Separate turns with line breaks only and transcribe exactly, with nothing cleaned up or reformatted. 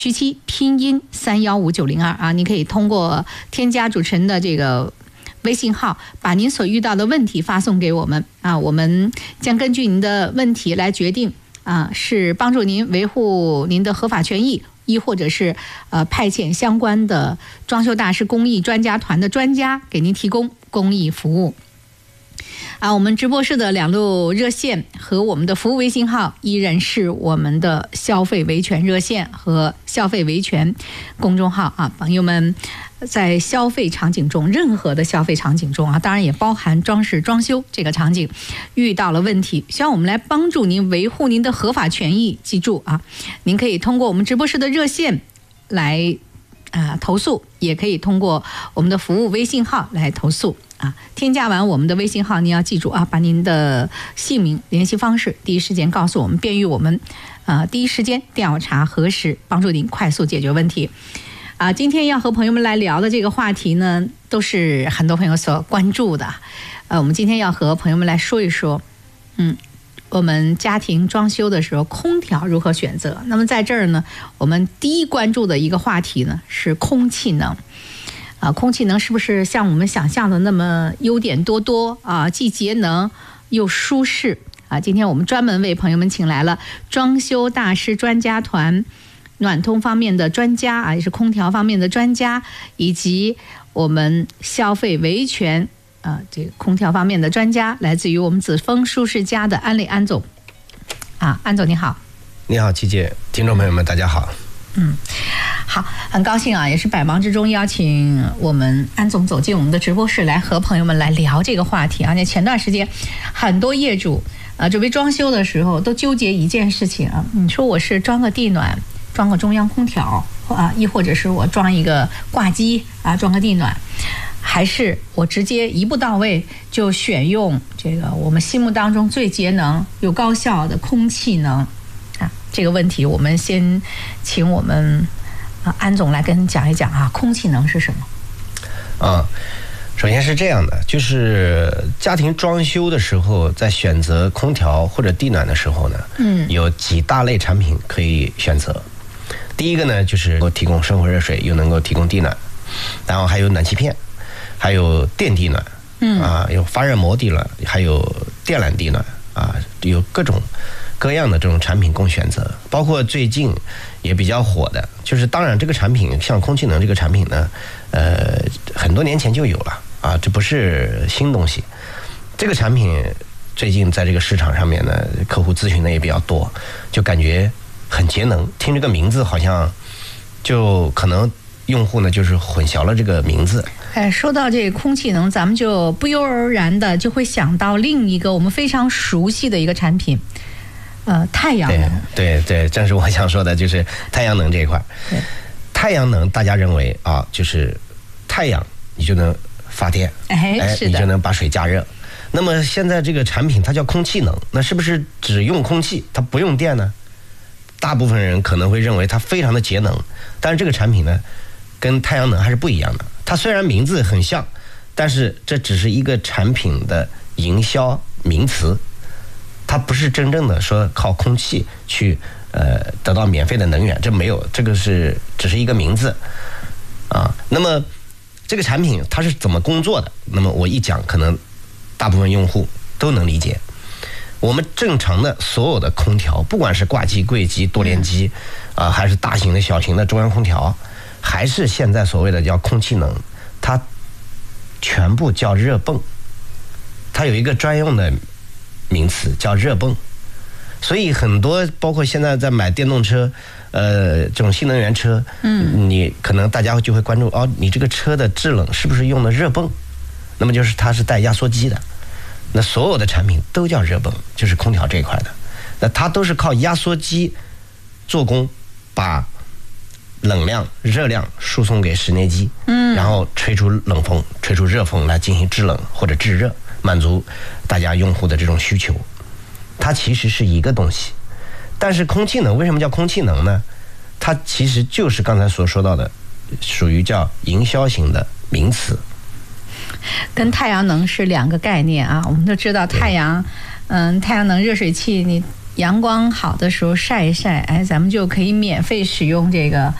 徐七拼音三幺五九零二啊，你可以通过添加主持人的这个微信号，把您所遇到的问题发送给我们啊，我们将根据您的问题来决定啊，是帮助您维护您的合法权益，亦或者是呃派遣相关的装修大师公益专家团的专家给您提供公益服务。啊，我们直播室的两路热线和我们的服务微信号依然是我们的消费维权热线和消费维权公众号啊，朋友们在消费场景中，任何的消费场景中啊，当然也包含装饰装修这个场景，遇到了问题，希望我们来帮助您维护您的合法权益。记住啊，您可以通过我们直播室的热线来啊、呃、投诉，也可以通过我们的服务微信号来投诉。啊，添加完我们的微信号，您要记住啊，把您的姓名、联系方式第一时间告诉我们，便于我们呃第一时间调查核实，帮助您快速解决问题。啊，今天要和朋友们来聊的这个话题呢，都是很多朋友所关注的。呃，我们今天要和朋友们来说一说，嗯，我们家庭装修的时候，空调如何选择？那么在这儿呢，我们第一关注的一个话题呢是空气能。啊，空气能是不是像我们想象的那么优点多多啊？既节能又舒适啊！今天我们专门为朋友们请来了装修大师专家团、暖通方面的专家啊，也是空调方面的专家，以及我们消费维权啊这个空调方面的专家，来自于我们紫枫舒适家的安磊安总啊，安总你好。
你好，琪姐，听众朋友们大家好。
嗯，好，很高兴啊，也是百忙之中邀请我们安总走进我们的直播室来和朋友们来聊这个话题啊。那前段时间，很多业主啊准备装修的时候都纠结一件事情啊，你说我是装个地暖，装个中央空调啊，亦或者是我装一个挂机啊，装个地暖，还是我直接一步到位就选用这个我们心目当中最节能又高效的空气能？这个问题，我们先请我们啊安总来跟你讲一讲啊，空气能是什么？
啊，首先是这样的，就是家庭装修的时候，在选择空调或者地暖的时候呢，嗯，有几大类产品可以选择。第一个呢，就是能够提供生活热水，又能够提供地暖，然后还有暖气片，还有电地暖，嗯啊，有发热膜地暖，还有电缆地暖啊，有各种各样的这种产品供选择，包括最近也比较火的，就是当然这个产品像空气能这个产品呢，呃，很多年前就有了啊，这不是新东西。这个产品最近在这个市场上面呢，客户咨询的也比较多，就感觉很节能。听这个名字好像就可能用户呢就是混淆了这个名字。
哎，说到这个空气能，咱们就不由而然的就会想到另一个我们非常熟悉的一个产品。呃，太阳能，
对对对，正是我想说的，就是太阳能这一块。太阳能，大家认为啊，就是太阳你就能发电，
哎，哎是的，
你就能把水加热。那么现在这个产品它叫空气能，那是不是只用空气，它不用电呢？大部分人可能会认为它非常的节能，但是这个产品呢，跟太阳能还是不一样的。它虽然名字很像，但是这只是一个产品的营销名词。它不是真正的说靠空气去呃得到免费的能源，这没有，这个是只是一个名字啊。那么这个产品它是怎么工作的？那么我一讲，可能大部分用户都能理解。我们正常的所有的空调，不管是挂机、柜机、多联机啊、呃，还是大型的、小型的中央空调，还是现在所谓的叫空气能，它全部叫热泵，它有一个专用的名词叫热泵。所以很多包括现在在买电动车，呃，这种新能源车，嗯，你可能大家就会关注哦，你这个车的制冷是不是用的热泵？那么就是它是带压缩机的。那所有的产品都叫热泵，就是空调这一块的。那它都是靠压缩机做工，把冷量、热量输送给室内机，嗯，然后吹出冷风、吹出热风来进行制冷或者制热，满足大家用户的这种需求。它其实是一个东西，但是空气能为什么叫空气能呢？它其实就是刚才所说到的，属于叫营销型的名词，
跟太阳能是两个概念啊。我们都知道太阳，嗯，太阳能热水器你阳光好的时候晒一晒，哎，咱们就可以免费使用这个